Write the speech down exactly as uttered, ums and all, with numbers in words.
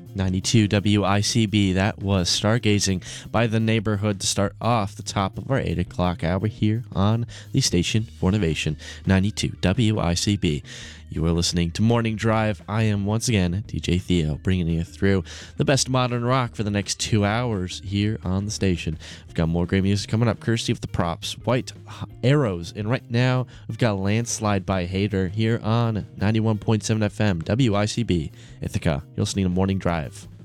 ninety-two W I C B, that was Stargazing by The Neighborhood to start off the top of our eight o'clock hour here on the station for innovation, ninety-two W I C B. You are listening to Morning Drive. I am once again D J Theo, bringing you through the best modern rock for the next two hours here on the station. We've got more great music coming up, courtesy of The Props, White Arrows, and right now we've got Landslide by Hater here on ninety-one point seven F M, W I C B, Ithaca. You're listening to Morning Drive.